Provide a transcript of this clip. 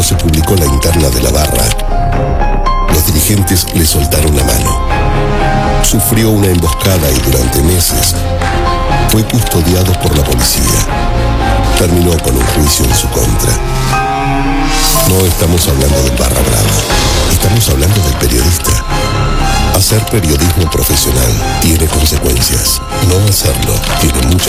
se publicó la interna de la barra, los dirigentes le soltaron la mano. Sufrió una emboscada y durante meses fue custodiado por la policía. Terminó con un juicio en su contra. No estamos hablando del barra brava, estamos hablando del periodista. Hacer periodismo profesional tiene consecuencias. No hacerlo tiene muchas